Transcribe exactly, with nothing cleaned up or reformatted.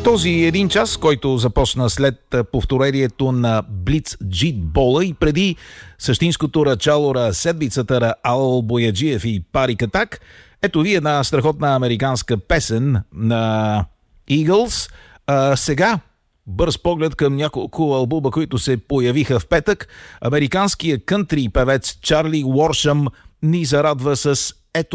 Този един час, който започна след повторението на Блиц Джит Бола и преди същинското начало на седмицата на Ал Бояджиев и Пари Катак, ето ви една страхотна американска песен на Eagles. А, сега бърз поглед към няколко албума, които се появиха в петък. Американският кънтри певец Чарли Уоршъм ни зарадва с